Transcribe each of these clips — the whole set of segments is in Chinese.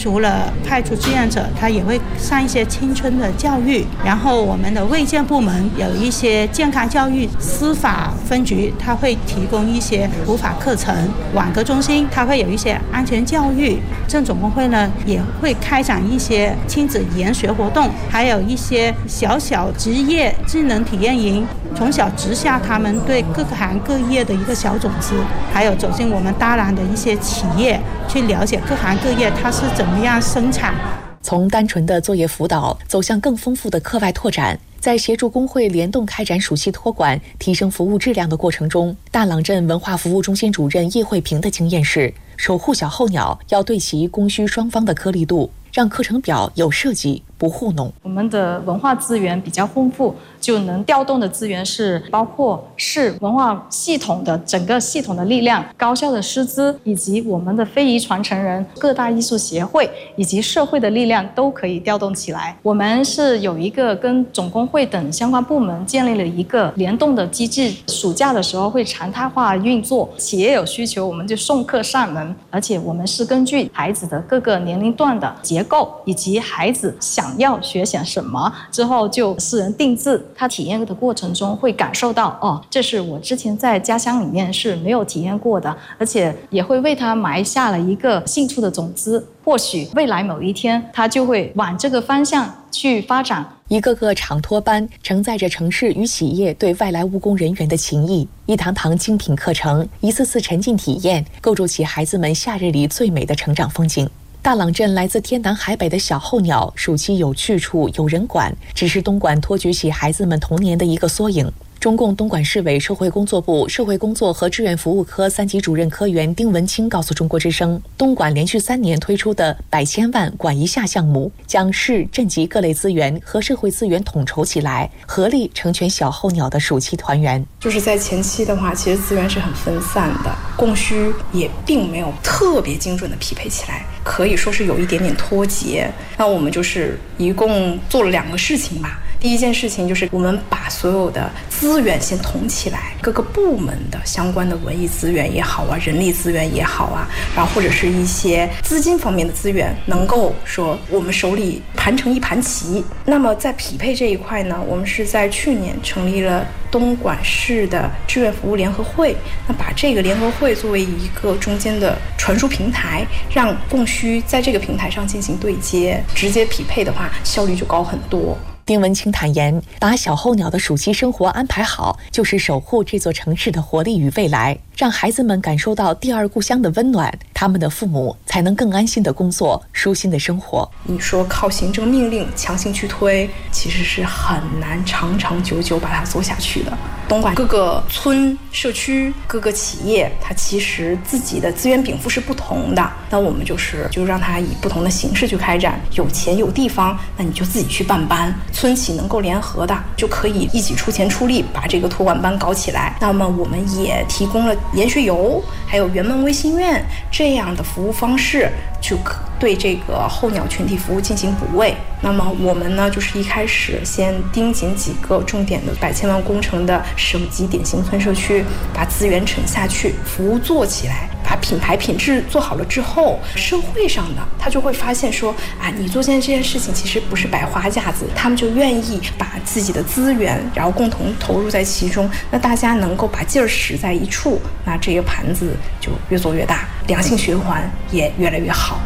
除了派出志愿者，他也会上一些青春的教育，然后我们的卫健部门有一些健康教育，司法分局他会提供一些普法课程，网格中心他会有一些安全教育，正总工会呢也会开展一些亲子研学活动，还有一些小小职业智能体验营，从小植下他们对各个行各业的一个小种子，还有走进我们大兰的一些企业，去了解各行各业它是怎么样生产。 从单纯的作业辅导走向更丰富的课外拓展，在协助工会联动开展暑期托管、提升服务质量的过程中，大朗镇文化服务中心主任叶慧萍的经验是，守护小候鸟要对齐供需双方的颗粒度，让课程表有设计，不糊弄。 我们的文化资源比较丰富，就能调动的资源是包括市文化系统的整个系统的力量、高校的师资，以及我们的非遗传承人、各大艺术协会以及社会的力量都可以调动起来。我们是有一个跟总工会等相关部门建立了一个联动的机制，暑假的时候会常态化运作，企业有需求我们就送客上门，而且我们是根据孩子的各个年龄段的结构以及孩子想要学些什么之后就私人定制。他体验的过程中会感受到，这是我之前在家乡里面是没有体验过的，而且也会为他埋下了一个兴趣的种子，或许未来某一天他就会往这个方向去发展。 一个个长托班承载着城市与企业对外来务工人员的情谊，一堂堂精品课程，一次次沉浸体验，构筑起孩子们夏日里最美的成长风景。大朗镇来自天南海北的小候鸟，暑期有去处，有人管，只是东莞托举起孩子们童年的一个缩影。中共东莞市委社会工作部社会工作和志愿服务科3级主任科员丁文清告诉中国之声，东莞连续3年推出的100千万管一下项目，将市镇级各类资源和社会资源统筹起来，合力成全小候鸟的暑期团圆。 就是在前期的话，其实资源是很分散的，供需也并没有特别精准的匹配起来，可以说是有一点点脱节。那我们就是一共做了2个事情吧。第一件事情就是我们把所有的资源先统起来，各个部门的相关的文艺资源也好啊，人力资源也好啊，然后或者是一些资金方面的资源，能够说我们手里盘成一盘棋。那么在匹配这一块呢，我们是在去年成立了东莞市的志愿服务联合会，那把这个联合会作为一个中间的传输平台，让供需在这个平台上进行对接，直接匹配的话效率就高很多。 丁文清坦言，把小候鸟的暑期生活安排好，就是守护这座城市的活力与未来，让孩子们感受到第二故乡的温暖，他们的父母才能更安心的工作，舒心的生活。 你说靠行政命令强行去推，其实是很难长长久久把它做下去的。东莞各个村社区各个企业，它其实自己的资源禀赋是不同的，那我们就让它以不同的形式去开展。有钱有地方，那你就自己去办班，村企能够联合的就可以一起出钱出力把这个托管班搞起来。那么我们也提供了研学游还有圆梦微心院这样的服务方式，就对这个候鸟群体服务进行补位。那么我们呢，就是一开始先盯紧几个重点的100千万工程的省级典型村社区，把资源沉下去，服务做起来，把品牌品质做好了之后，社会上的他就会发现说你做这件事情其实不是摆花架子，他们就愿意把自己的资源然后共同投入在其中，那大家能够把劲儿使在一处，那这个盘子就越做越大，良性循环也越来越好。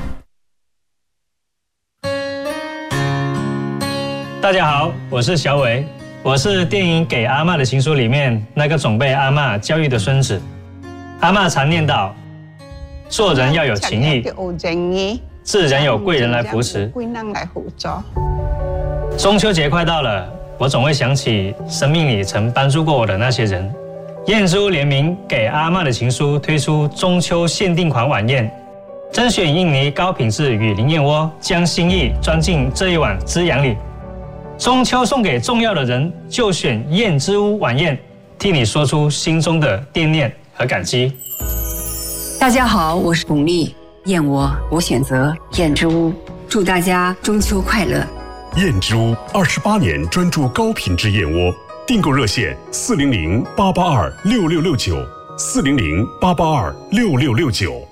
大家好，我是小伟，我是电影《给阿嬷的情书》里面那个总被阿嬷教育的孙子。阿嬷常念叨，做人要有情义，自然有贵人来扶持。中秋节快到了，我总会想起生命里曾帮助过我的那些人。燕珠联名《给阿嬷的情书》推出中秋限定款晚宴，甄选印尼高品质雨林燕窝，将心意装进这一碗滋养里。中秋送给重要的人，就选燕之屋晚宴，替你说出心中的惦念和感激。 大家好，我是巩俐，燕窝我选择燕之屋，祝大家中秋快乐。 燕之屋28年专注高品质燕窝，订购热线400-882-6669，400-882-6669。